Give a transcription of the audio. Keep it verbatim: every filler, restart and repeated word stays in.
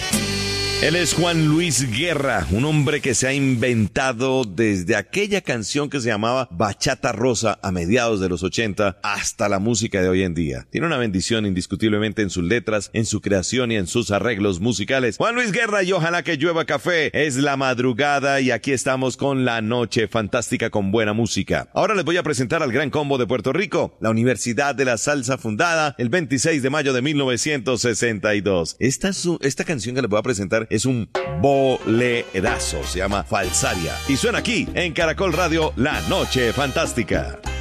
Él es Juan Luis Guerra, un hombre que se ha inventado desde aquella canción que se llamaba Bachata Rosa a mediados de los ochenta hasta la música de hoy en día. Tiene una bendición indiscutiblemente en sus letras, en su creación y en sus arreglos musicales. Juan Luis Guerra y Ojalá que llueva café. Es la madrugada y aquí estamos con la noche fantástica con buena música. Ahora les voy a presentar al Gran Combo de Puerto Rico, la Universidad de la Salsa, fundada el veintiséis de mayo de mil novecientos sesenta y dos. Esta, es su, esta canción que les voy a presentar es un bolerazo, se llama Falsaria y suena aquí en Caracol Radio, La Noche Fantástica.